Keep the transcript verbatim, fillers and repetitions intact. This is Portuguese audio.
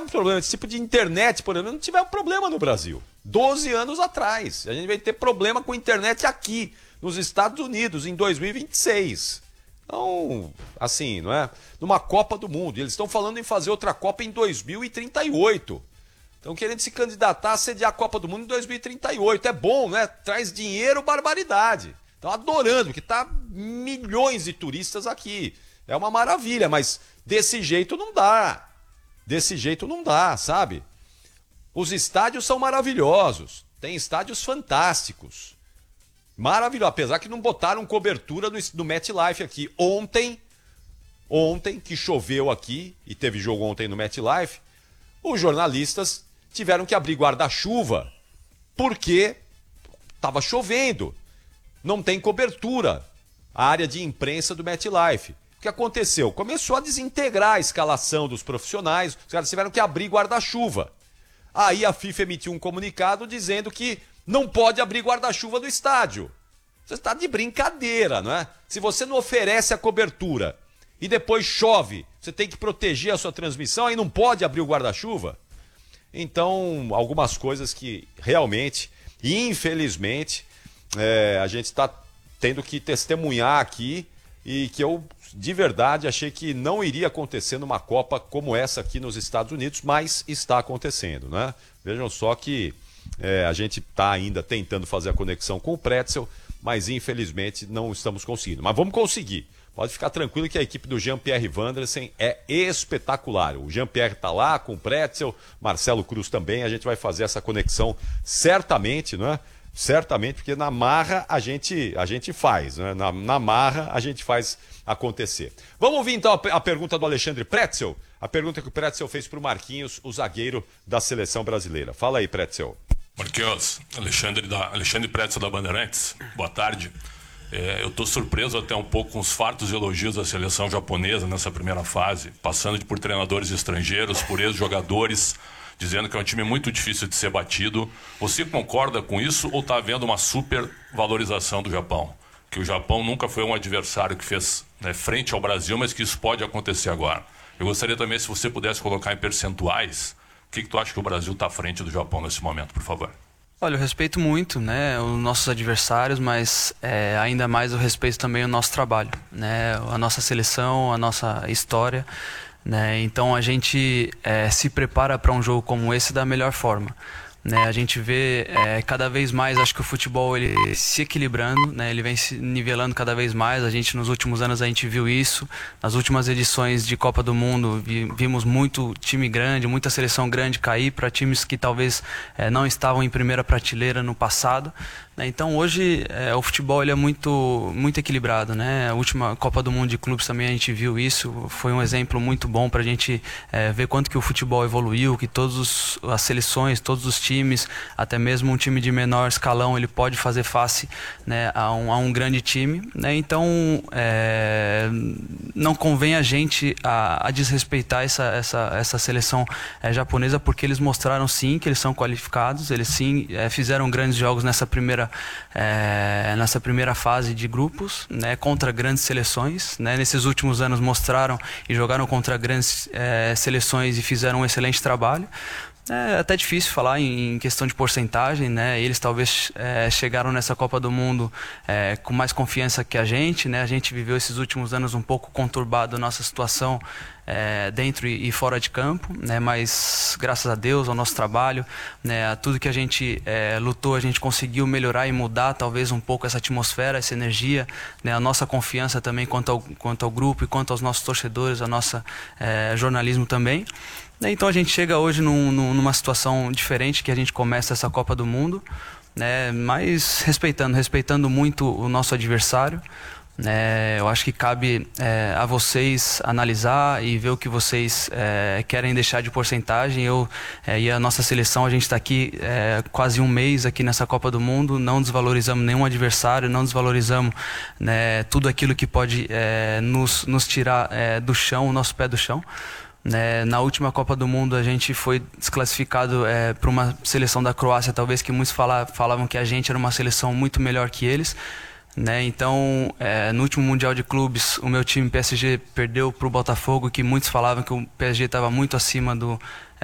tivemos problema, esse tipo de internet, por exemplo, não tivemos problema no Brasil. doze anos atrás. A gente vai ter problema com internet aqui, nos Estados Unidos, em dois mil e vinte e seis. Então, assim, não é? Numa Copa do Mundo. Eles estão falando em fazer outra Copa em dois mil e trinta e oito. Estão querendo se candidatar a sediar a Copa do Mundo em dois mil e trinta e oito. É bom, né? Traz dinheiro, barbaridade. Estão adorando, porque tá milhões de turistas aqui. É uma maravilha, mas desse jeito não dá. Desse jeito não dá, sabe? Os estádios são maravilhosos. Tem estádios fantásticos. Maravilhoso, apesar que não botaram cobertura no, no MetLife aqui. Ontem, ontem, que choveu aqui, e teve jogo ontem no MetLife, os jornalistas tiveram que abrir guarda-chuva, porque estava chovendo. Não tem cobertura. A área de imprensa do MetLife. O que aconteceu? Começou a desintegrar a escalação dos profissionais, os caras tiveram que abrir guarda-chuva. Aí a FIFA emitiu um comunicado dizendo que não pode abrir guarda-chuva do estádio. Você está de brincadeira, não é? Se você não oferece a cobertura e depois chove, você tem que proteger a sua transmissão, aí não pode abrir o guarda-chuva? Então, algumas coisas que realmente, infelizmente, é, a gente está tendo que testemunhar aqui e que eu, de verdade, achei que não iria acontecer numa Copa como essa aqui nos Estados Unidos, mas está acontecendo, né? Vejam só que É, a gente está ainda tentando fazer a conexão com o Pretzel, mas infelizmente não estamos conseguindo. Mas vamos conseguir. Pode ficar tranquilo que a equipe do Jean-Pierre Wandersen é espetacular. O Jean-Pierre está lá com o Pretzel, Marcelo Cruz também. A gente vai fazer essa conexão certamente, não é? Certamente, porque na marra a gente, a gente faz, né? Na, na marra a gente faz acontecer. Vamos ouvir então a, a pergunta do Alexandre Pretzel? A pergunta que o Pretzel fez para o Marquinhos, o zagueiro da seleção brasileira. Fala aí, Pretzel. Marquinhos, Alexandre, da, Alexandre Pretzel da Bandeirantes, boa tarde. É, eu estou surpreso até um pouco com os fartos elogios da seleção japonesa nessa primeira fase, passando por treinadores estrangeiros, por ex-jogadores, dizendo que é um time muito difícil de ser batido. Você concorda com isso ou está havendo uma supervalorização do Japão? Que o Japão nunca foi um adversário que fez, né, frente ao Brasil, mas que isso pode acontecer agora. Eu gostaria também, se você pudesse colocar em percentuais, o que, que tu acha que o Brasil está à frente do Japão nesse momento, por favor? Olha, eu respeito muito, né, os nossos adversários, mas é, ainda mais eu respeito também o nosso trabalho, né, a nossa seleção, a nossa história, né, então a gente é, se prepara para um jogo como esse da melhor forma. Né, a gente vê é, cada vez mais, acho que o futebol ele se equilibrando, né, ele vem se nivelando cada vez mais. A gente nos últimos anos a gente viu isso, nas últimas edições de Copa do Mundo vi, vimos muito time grande, muita seleção grande cair para times que talvez é, não estavam em primeira prateleira no passado. Né, então hoje é, o futebol ele é muito, muito equilibrado, né? A última Copa do Mundo de clubes também a gente viu isso, foi um exemplo muito bom para a gente é, ver quanto que o futebol evoluiu, que todas as seleções, todos os times times, até mesmo um time de menor escalão, ele pode fazer face, né, a, um, a um grande time, né? Então é, não convém a gente a, a desrespeitar essa, essa, essa seleção é, japonesa, porque eles mostraram sim que eles são qualificados, eles sim é, fizeram grandes jogos nessa primeira, é, nessa primeira fase de grupos, né, contra grandes seleções, né? Nesses últimos anos mostraram e jogaram contra grandes é, seleções e fizeram um excelente trabalho. É até difícil falar em questão de porcentagem, né? Eles talvez é, chegaram nessa Copa do Mundo é, com mais confiança que a gente, né? A gente viveu esses últimos anos um pouco conturbado a nossa situação é, dentro e fora de campo, né? Mas graças a Deus, ao nosso trabalho, né? A tudo que a gente é, lutou, a gente conseguiu melhorar e mudar talvez um pouco essa atmosfera, essa energia, né? A nossa confiança também quanto ao, quanto ao grupo e quanto aos nossos torcedores, a nossa é, jornalismo também. Então a gente chega hoje num, numa situação diferente, que a gente começa essa Copa do Mundo, né, mas respeitando, respeitando muito o nosso adversário, né, eu acho que cabe é, a vocês analisar e ver o que vocês é, querem deixar de porcentagem. Eu é, e a nossa seleção, a gente está aqui é, quase um mês aqui nessa Copa do Mundo, não desvalorizamos nenhum adversário, não desvalorizamos, né, tudo aquilo que pode é, nos, nos tirar é, do chão, o nosso pé do chão. Né, na última Copa do Mundo a gente foi desclassificado é, para uma seleção da Croácia, talvez que muitos fala, falavam que a gente era uma seleção muito melhor que eles. Né, então, é, no último Mundial de Clubes, o meu time P S G perdeu para o Botafogo, que muitos falavam que o P S G estava muito acima do,